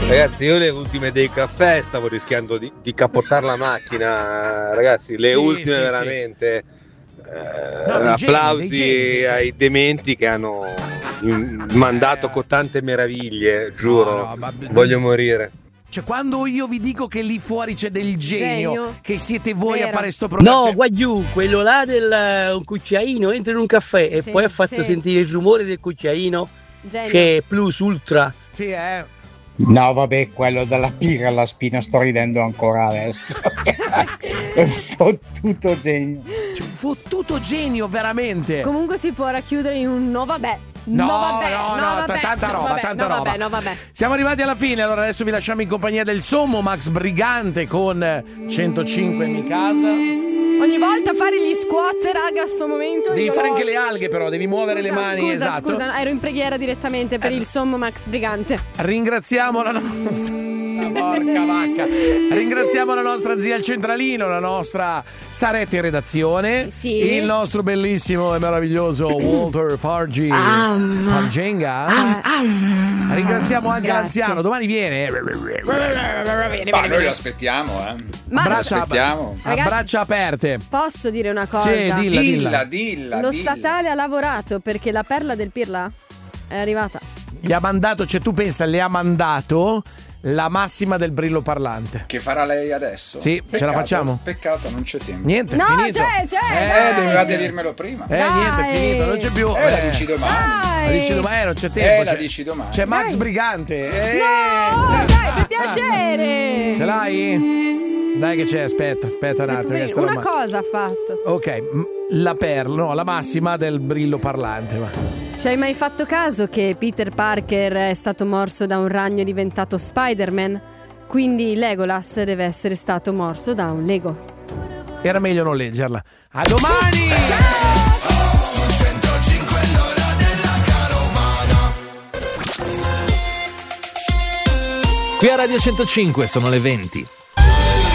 Ragazzi, io le ultime dei caffè stavo rischiando di capottare la macchina, ragazzi, le ultime veramente. Applausi ai dementi che hanno mandato con tante meraviglie, giuro, voglio morire. Cioè, quando io vi dico che lì fuori c'è del genio. Che siete voi a fare sto programma. No, guagliù, quello là del un cucciaino entra in un caffè e poi ha fatto sentire il rumore del cucciaino. C'è plus ultra. Sì, No, vabbè, quello della birra alla spina, sto ridendo ancora adesso. È fottuto genio. Cioè, fottuto genio, veramente. Comunque si può racchiudere in un no vabbè. No, tanta roba. Siamo arrivati alla fine, allora adesso vi lasciamo in compagnia del Sommo Max Brigante con 105 in casa. Ogni volta fare gli squat, raga, a sto momento. Devi fare anche le alghe, però, devi muovere le mani. Scusa, ero in preghiera direttamente per il Sommo Max Brigante. Ringraziamo la nostra. Porca vacca. Ringraziamo la nostra zia al centralino, la nostra Saretta in redazione. Sì. Il nostro bellissimo e meraviglioso Walter Fargi Pangenga. Ringraziamo anche l'anziano, domani viene. Ma noi lo aspettiamo, Ragazzi, a braccia aperte. Posso dire una cosa? Sì, dilla. Lo statale ha lavorato perché la perla del Pirla è arrivata. Gli ha mandato, cioè tu pensa, le ha mandato la massima del brillo parlante. Che farà lei adesso? Sì, ce la facciamo. Peccato, non c'è tempo. Niente, no, finito. c'è. Dovevate dirmelo prima. Niente, è finito, non c'è più. La dici domani. La dici domani, non c'è tempo. La dici domani. C'è Max Brigante. No, dai, per piacere. Ce l'hai? Dai che c'è, aspetta un attimo. Una cosa ha fatto. Ok, la perla, no, la massima del brillo parlante. Va. Ci hai mai fatto caso che Peter Parker è stato morso da un ragno diventato Spider-Man? Quindi Legolas deve essere stato morso da un Lego. Era meglio non leggerla. A domani! Ciao! Su 105 l'ora della carovana. Qui a Radio 105 sono le 20.